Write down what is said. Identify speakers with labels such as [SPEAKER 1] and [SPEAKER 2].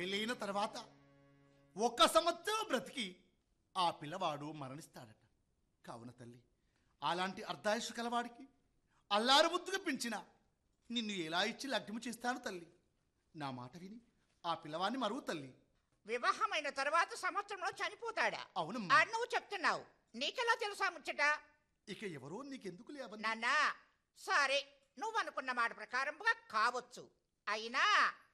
[SPEAKER 1] పెళ్ళైన తర్వాత 1 సంవత్సరం బ్రతికి ఆ పిల్లవాడు మరణిస్తాడట. కావున తల్లి, అలాంటి అర్ధాయుష్ కలవాడికి అల్లారు ముద్దుగా పెంచిన నిన్ను ఎలా ఇచ్చి లగ్నము చేస్తాను తల్లి. నా మాట విని ఆ పిల్లవాడిని మరువు తల్లి.
[SPEAKER 2] వివాహమైన తర్వాత సంవత్సరంలో చనిపోతాడా?
[SPEAKER 1] అవునమ్మా.
[SPEAKER 2] నువ్వు చెప్తున్నావు, నీకెలా తెలుసా ముచ్చట?
[SPEAKER 1] ఇక ఎవరో నీకెందుకు లేవని.
[SPEAKER 2] నాన్నా, సరే, నువ్వు అనుకున్న మాట ప్రకారంగా కావచ్చు. అయినా